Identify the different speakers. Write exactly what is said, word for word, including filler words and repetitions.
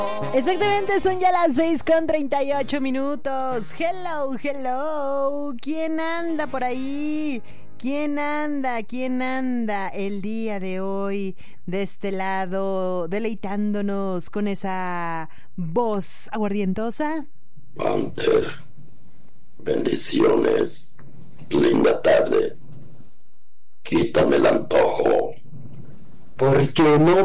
Speaker 1: Exactamente, son ya las seis con treinta y ocho minutos. Hello, hello. ¿Quién anda por ahí? ¿Quién anda? ¿Quién anda el día de hoy de este lado deleitándonos con esa voz aguardientosa?
Speaker 2: Panther, bendiciones, linda tarde. Quítame el antojo.
Speaker 3: ¿Por qué no